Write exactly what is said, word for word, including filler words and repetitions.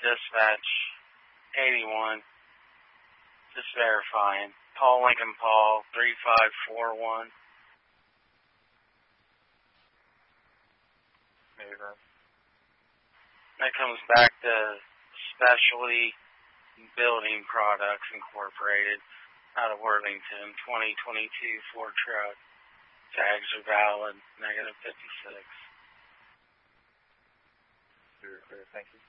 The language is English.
dispatch eighty-one. Just verifying. Paul Lincoln Paul, three five four one. That comes back to Specialty Building Products Incorporated out of Worthington, twenty twenty-two Ford truck. Tags are valid, negative fifty-six. Very clear, thank you.